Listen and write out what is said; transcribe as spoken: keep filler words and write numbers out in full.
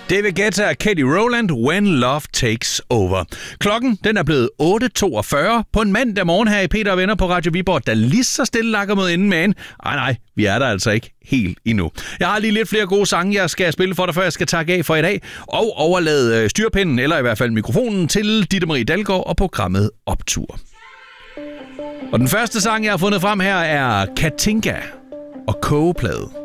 David Guetta og Kelly Rowland, When Love Takes Over. Klokken den er blevet otte toogfyrre på en mandag morgen her i Peter og Venner på Radio Viborg, der lige så stille lakker mod enden med en. Ej nej, vi er der altså ikke helt endnu. Jeg har lige lidt flere gode sange, jeg skal spille for dig, før jeg skal takke af for i dag, og overlade styrpinden, eller i hvert fald mikrofonen, til Ditte Marie Dalgaard og programmet Optur. Og den første sang, jeg har fundet frem her, er Katinka og Kogeplade.